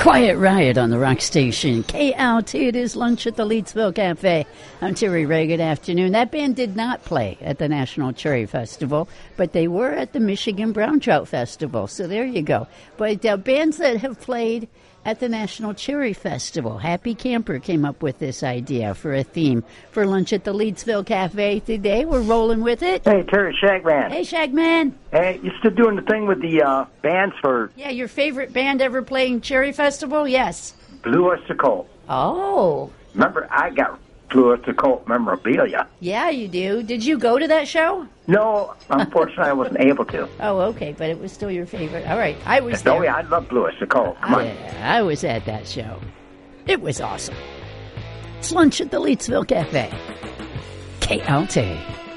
Quiet Riot on the rock station. KLT, it is lunch at the Leedsville Cafe. I'm Terry Ray. Good afternoon. That band did not play at the National Cherry Festival, but they were at the Michigan Brown Trout Festival. So there you go. But bands that have played at the National Cherry Festival. Happy Camper came up with this idea for a theme for lunch at the Leedsville Cafe today. We're rolling with it. Hey, Terry, Shagman. Hey, Shagman. Hey, you still doing the thing with the bands for... Yeah, your favorite band ever playing Cherry Festival? Yes. Blue Oyster Cult. Oh. Remember, I got Blue Oyster Cult memorabilia. Yeah, you do. Did you go to that show? No, unfortunately, I wasn't able to. Oh, okay, but it was still your favorite. All right, I was there. Oh, yeah, I love Blue Oyster Cult. Come on. Yeah, I was at that show. It was awesome. It's lunch at the Leedsville Cafe. KLT.